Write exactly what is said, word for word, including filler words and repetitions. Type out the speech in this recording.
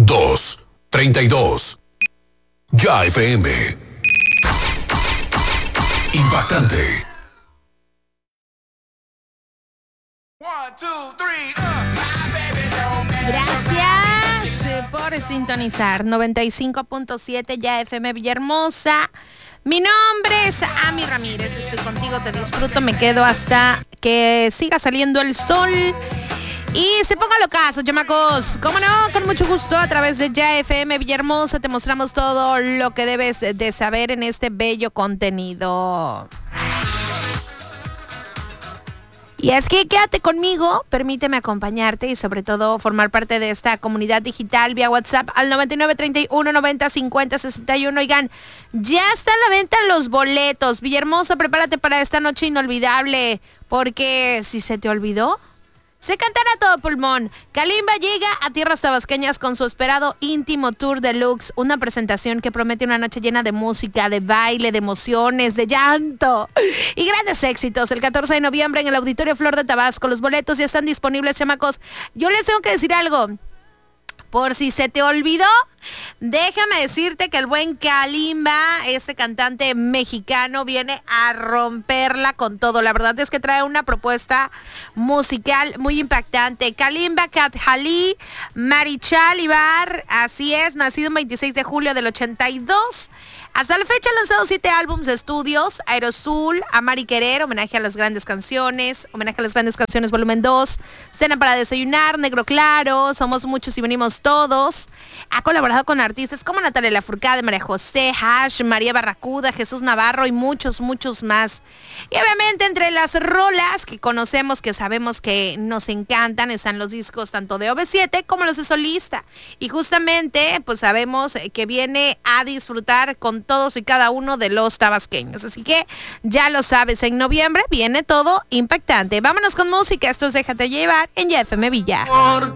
dos treinta y dos. Ya F M. Impactante. Gracias por sintonizar noventa y cinco punto siete Ya F M Villahermosa. Mi nombre es Ami Ramírez, estoy contigo, te disfruto, me quedo hasta que siga saliendo el sol y se ponga lo caso, chamacos. Cómo no, con mucho gusto, a través de Ya F M Villahermosa te mostramos todo lo que debes de saber en este bello contenido. Y es que quédate conmigo, permíteme acompañarte y sobre todo formar parte de esta comunidad digital vía WhatsApp al noventa y nueve, treinta y uno, noventa, cincuenta, sesenta y uno. Oigan, ya están a la venta los boletos. Villahermosa, prepárate para esta noche inolvidable, porque si se te olvidó, se cantará a todo pulmón. Kalimba llega a tierras tabasqueñas con su esperado íntimo tour deluxe, una presentación que promete una noche llena de música, de baile, de emociones, de llanto y grandes éxitos. El catorce de noviembre en el Auditorio Flor de Tabasco. Los boletos ya están disponibles, chamacos. Yo les tengo que decir algo. Por si se te olvidó, déjame decirte que el buen Kalimba, este cantante mexicano, viene a romperla con todo. La verdad es que trae una propuesta musical muy impactante. Kalimba Katjali Marichal Ibar, así es, nacido el veintiséis de julio del ochenta y dos. Hasta la fecha ha lanzado siete álbumes de estudios: Aerosol, Amar y Querer, homenaje a las grandes canciones, homenaje a las grandes canciones volumen dos, Cena para desayunar, Negro Claro, Somos muchos y venimos todos. Ha colaborado con artistas como Natalia Lafourcade, María José, Hash, María Barracuda, Jesús Navarro y muchos, muchos más. Y obviamente entre las rolas que conocemos, que sabemos que nos encantan, están los discos tanto de O V siete como los de solista. Y justamente, pues sabemos que viene a disfrutar con todos y cada uno de los tabasqueños. Así que ya lo sabes, en noviembre viene todo impactante. Vámonos con música. Esto es Déjate Llevar en Ya F M Villa.